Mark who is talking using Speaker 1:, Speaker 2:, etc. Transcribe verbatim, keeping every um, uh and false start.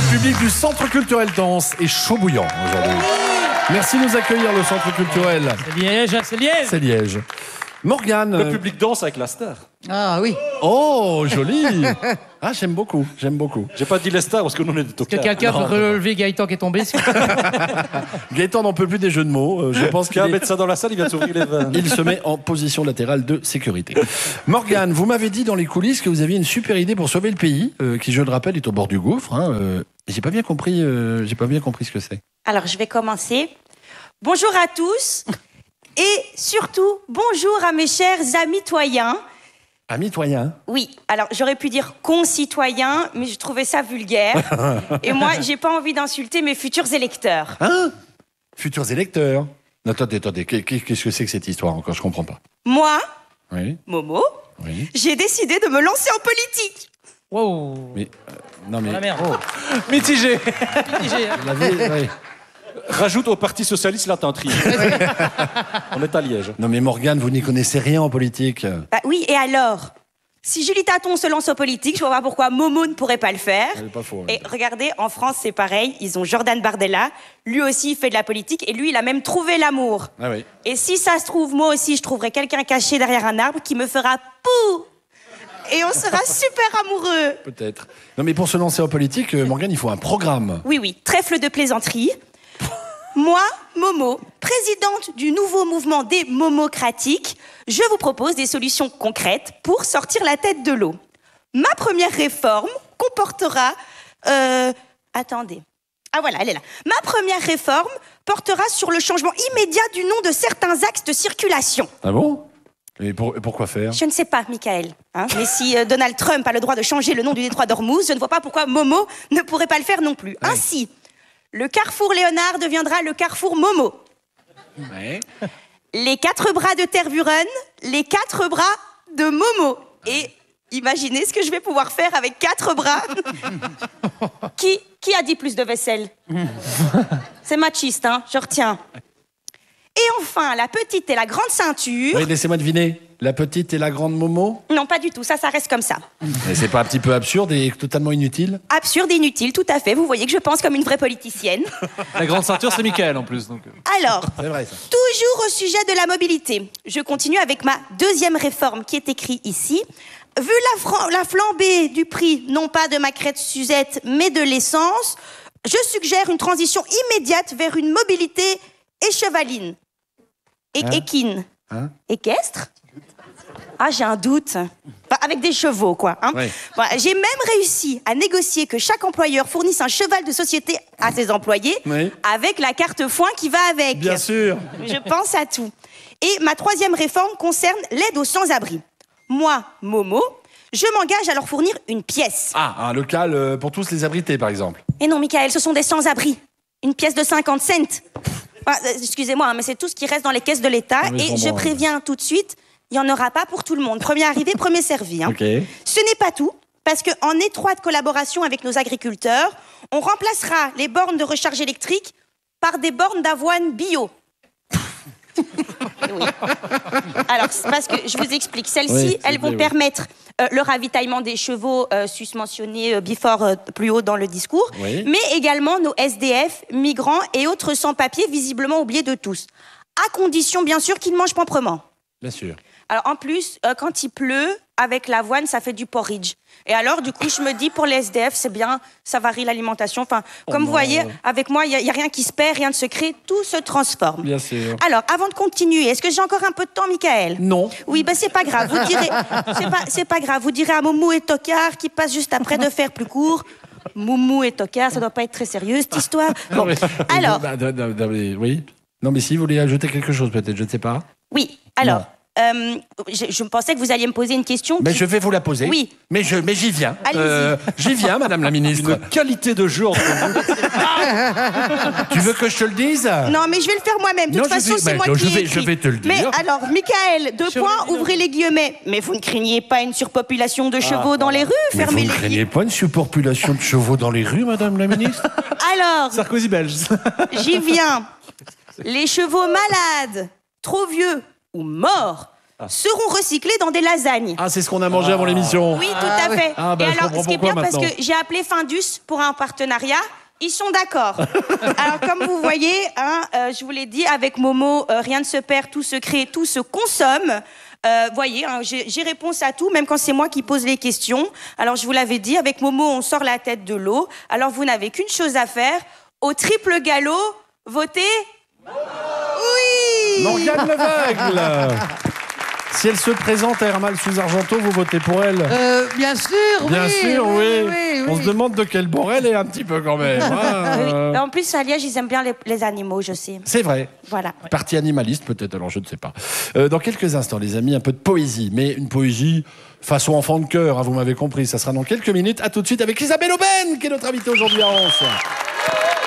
Speaker 1: public du Centre culturel Danse est chaud bouillant aujourd'hui. Merci de nous accueillir, le Centre culturel.
Speaker 2: C'est Liège, c'est Liège.
Speaker 1: C'est Liège. Morgane.
Speaker 3: Le public danse avec la star.
Speaker 4: Ah oui.
Speaker 1: Oh, joli. Ah, j'aime beaucoup, j'aime beaucoup.
Speaker 3: J'ai pas dit les stars parce que nous on est des tocards.
Speaker 2: Que quelqu'un peut relever Gaëtan qui est tombé.
Speaker 1: Gaëtan n'en peut plus des jeux de mots. Euh, je pense qu'il
Speaker 3: va
Speaker 1: est...
Speaker 3: mettre ça dans la salle, il vient de s'ouvrir les veines.
Speaker 1: Il se met en position latérale de sécurité. Morgane, vous m'avez dit dans les coulisses que vous aviez une super idée pour sauver le pays, euh, qui, je le rappelle, est au bord du gouffre. Hein, euh, j'ai pas bien compris. Euh, j'ai pas bien compris ce que c'est.
Speaker 5: Alors, je vais commencer. Bonjour à tous. Et surtout, bonjour à mes chers amis toyens.
Speaker 1: Amis toyens.
Speaker 5: Oui, alors j'aurais pu dire concitoyens, mais je trouvais ça vulgaire. Et moi, j'ai pas envie d'insulter mes futurs électeurs.
Speaker 1: Hein? Futurs électeurs. Non, attendez, attendez, qu'est-ce que c'est que cette histoire encore? Je comprends pas.
Speaker 5: Moi,
Speaker 1: oui.
Speaker 5: Momo,
Speaker 1: oui.
Speaker 5: J'ai décidé de me lancer en politique.
Speaker 2: Wow.
Speaker 1: Mais, euh, non mais...
Speaker 2: Oh la merde.
Speaker 1: Oh.
Speaker 3: Mitigé.
Speaker 2: Mitigé, hein.
Speaker 1: La vie, oui.
Speaker 3: Rajoute au Parti Socialiste l'attenterie. On est à Liège.
Speaker 1: Non mais Morgane, vous n'y connaissez rien en politique.
Speaker 5: Bah oui, et alors? Si Julie Taton se lance en politique, je vois pas pourquoi Momo ne pourrait pas le faire.
Speaker 1: Elle est pas faux,
Speaker 5: et regardez, en France, c'est pareil. Ils ont Jordan Bardella. Lui aussi, il fait de la politique. Et lui, il a même trouvé l'amour.
Speaker 1: Ah oui.
Speaker 5: Et si ça se trouve, moi aussi, je trouverai quelqu'un caché derrière un arbre qui me fera pou. Et on sera super amoureux.
Speaker 1: Peut-être. Non mais pour se lancer en politique, Morgane, il faut un programme.
Speaker 5: Oui, oui. Trèfle de plaisanterie. Moi, Momo, présidente du nouveau mouvement des Momocratiques, je vous propose des solutions concrètes pour sortir la tête de l'eau. Ma première réforme comportera... Euh, attendez. Ah voilà, elle est là. Ma première réforme portera sur le changement immédiat du nom de certains axes de circulation.
Speaker 1: Ah bon? Et pour, pourquoi faire?
Speaker 5: Je ne sais pas, Michael. Hein, mais si euh, Donald Trump a le droit de changer le nom du détroit d'Ormuz, je ne vois pas pourquoi Momo ne pourrait pas le faire non plus.
Speaker 1: Ouais.
Speaker 5: Ainsi... Le carrefour Léonard deviendra le carrefour Momo.
Speaker 1: Ouais.
Speaker 5: Les quatre bras de Tervuren, les quatre bras de Momo. Et imaginez ce que je vais pouvoir faire avec quatre bras. qui, qui a dit plus de vaisselle? C'est machiste, hein, je retiens. Et enfin, la petite et la grande ceinture...
Speaker 1: Oui, laissez-moi deviner. La petite et la grande Momo?
Speaker 5: Non, pas du tout, ça, ça reste comme ça.
Speaker 1: Mais c'est pas un petit peu absurde et totalement inutile?
Speaker 5: Absurde et inutile, tout à fait. Vous voyez que je pense comme une vraie politicienne.
Speaker 3: La grande ceinture, c'est Michael en plus. Donc...
Speaker 5: Alors,
Speaker 1: C'est vrai, ça.
Speaker 5: toujours au sujet de la mobilité, je continue avec ma deuxième réforme qui est écrite ici. Vu la, fran- la flambée du prix, non pas de ma crête Suzette, mais de l'essence, je suggère une transition immédiate vers une mobilité échevaline. É-
Speaker 1: Hein
Speaker 5: équine.
Speaker 1: Hein
Speaker 5: Équestre? Ah, j'ai un doute. Enfin, avec des chevaux, quoi. Hein.
Speaker 1: Oui.
Speaker 5: Voilà, j'ai même réussi à négocier que chaque employeur fournisse un cheval de société à ses employés,
Speaker 1: Oui.
Speaker 5: avec la carte foin qui va avec.
Speaker 1: Bien sûr.
Speaker 5: Je pense à tout. Et ma troisième réforme concerne l'aide aux sans-abri. Moi, Momo, je m'engage à leur fournir une pièce.
Speaker 1: Ah, un local euh, pour tous les abrités, par exemple.
Speaker 5: Et non, Michael, ce sont des sans-abri. Une pièce de cinquante cents. Enfin, euh, excusez-moi, hein, mais c'est tout ce qui reste dans les caisses de l'État.
Speaker 1: Non, mais
Speaker 5: Et
Speaker 1: je
Speaker 5: je
Speaker 1: comprends,
Speaker 5: préviens tout de suite, il n'y en aura pas pour tout le monde. Premier arrivé, premier servi. Hein.
Speaker 1: Ok.
Speaker 5: Ce n'est pas tout, parce qu'en étroite collaboration avec nos agriculteurs, on remplacera les bornes de recharge électrique par des bornes d'avoine bio. Oui. Alors, c'est parce que je vous explique. Celles-ci,
Speaker 1: Oui,
Speaker 5: elles
Speaker 1: c'est
Speaker 5: vont
Speaker 1: vrai, oui.
Speaker 5: permettre euh, le ravitaillement des chevaux euh, susmentionnés euh, before euh, plus haut dans le discours,
Speaker 1: Oui.
Speaker 5: mais également nos S D F, migrants et autres sans-papiers visiblement oubliés de tous. À condition, bien sûr, qu'ils mangent proprement.
Speaker 1: Bien sûr.
Speaker 5: Alors, en plus, euh, quand il pleut, avec l'avoine, ça fait du porridge. Et alors, du coup, je me dis, pour les S D F, c'est bien, ça varie l'alimentation. Enfin,
Speaker 1: Oh
Speaker 5: comme
Speaker 1: non.
Speaker 5: vous voyez, avec moi, il n'y a, a rien qui se perd, rien ne se crée, tout se transforme.
Speaker 1: Bien sûr.
Speaker 5: Alors, avant de continuer, est-ce que j'ai encore un peu de temps, Michael?
Speaker 1: Non.
Speaker 5: Oui, ben c'est pas grave. Vous direz, c'est pas, c'est pas grave. Vous direz à Moumou et Tocard qui passe juste après de faire plus court. Moumou et Tocard, ça doit pas être très sérieux cette histoire. Bon, alors,
Speaker 1: Bah, bah, bah, bah, mais oui. Non, mais si vous voulez ajouter quelque chose, peut-être, je ne sais pas.
Speaker 5: oui. Alors, euh, je, je pensais que vous alliez me poser une question.
Speaker 1: Mais
Speaker 5: qui-
Speaker 1: je vais vous la poser.
Speaker 5: Oui.
Speaker 1: Mais je, mais j'y viens.
Speaker 5: Allez-y.
Speaker 1: j'y viens, Madame la Ministre.
Speaker 3: Une qualité de jeu entre vous.
Speaker 1: Tu veux que je te le dise?
Speaker 5: Non, mais je vais le faire moi-même. De
Speaker 1: Non,
Speaker 5: toute
Speaker 1: je
Speaker 5: façon,
Speaker 1: vais-
Speaker 5: c'est
Speaker 1: bah,
Speaker 5: moi
Speaker 1: non,
Speaker 5: qui
Speaker 1: je
Speaker 5: ai
Speaker 1: vais-
Speaker 5: écrit.
Speaker 1: je vais te le dire.
Speaker 5: Mais alors, Michael, deux
Speaker 2: Je
Speaker 5: points,
Speaker 2: vais-
Speaker 5: ouvrez les guillemets. Mais vous ne craignez pas une surpopulation de chevaux dans les rues?
Speaker 1: Mais vous
Speaker 5: Fermez
Speaker 1: ne
Speaker 5: les
Speaker 1: craignez pas une surpopulation de chevaux dans les rues, Madame la Ministre?
Speaker 5: Alors,
Speaker 3: Sarkozy belge.
Speaker 5: j'y viens. Les chevaux malades, trop vieux ou morts seront recyclés dans des lasagnes.
Speaker 1: Ah, c'est ce qu'on a mangé avant l'émission.
Speaker 5: Oui, tout à fait.
Speaker 1: Ah, bah,
Speaker 5: Et
Speaker 1: je
Speaker 5: alors,
Speaker 1: comprends
Speaker 5: ce qui est
Speaker 1: pourquoi
Speaker 5: bien, parce
Speaker 1: maintenant.
Speaker 5: que j'ai appelé Findus pour un partenariat. Ils sont d'accord. Alors, comme vous voyez, hein, euh, je vous l'ai dit, avec Momo, euh, rien ne se perd, tout se crée, tout se consomme. Euh, voyez, hein, j'ai j'ai réponse à tout, même quand c'est moi qui pose les questions. Alors, je vous l'avais dit, avec Momo, on sort la tête de l'eau. Alors, vous n'avez qu'une chose à faire. Au triple galop, votez... Oui.
Speaker 1: Morgane Leveugle. Si elle se présente à Hermal sous Argenteau, vous votez pour elle?
Speaker 4: Euh, bien sûr,
Speaker 1: Bien
Speaker 4: oui.
Speaker 1: sûr, oui.
Speaker 4: oui, oui,
Speaker 1: On
Speaker 4: oui.
Speaker 1: se demande de quel bord elle est un petit peu quand même. Ah,
Speaker 5: Oui.
Speaker 1: euh,
Speaker 5: En plus, à Liège, ils aiment bien les, les animaux, je sais.
Speaker 1: C'est vrai.
Speaker 5: Voilà.
Speaker 1: Parti animaliste peut-être, alors je ne sais pas. Euh, dans quelques instants, les amis, un peu de poésie, mais une poésie façon enfant de cœur, hein, vous m'avez compris. Ça sera dans quelques minutes. À tout de suite avec Isabelle Aubène, qui est notre invitée aujourd'hui à onze.